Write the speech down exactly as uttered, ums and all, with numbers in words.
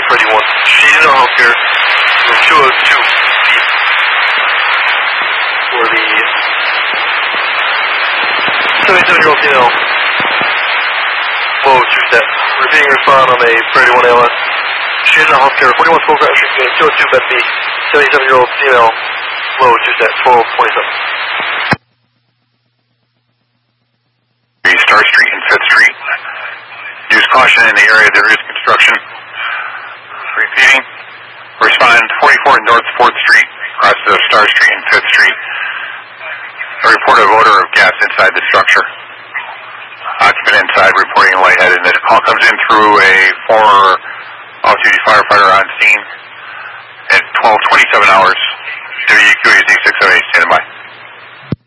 Freddy one. Seasonal healthcare, room two oh two feet for the seventy-seven-year-old female, low two set. Repeating respond on a Freddy one A L S. Seasonal healthcare, forty-one twelve Grand Street, unit two oh two, bed B, seventy-seven-year-old female, low two set, twelve twenty-seven. Star Street and Fifth Street. Use caution in the area, there is construction. Repeating, respond forty-four North fourth Street, across the Star Street and Fifth Street. A report of odor of gas inside the structure. Occupant inside reporting lightheaded. The call comes in through a former off-duty firefighter on scene at twelve twenty-seven hours. W Q A Z six seven eight, standing by.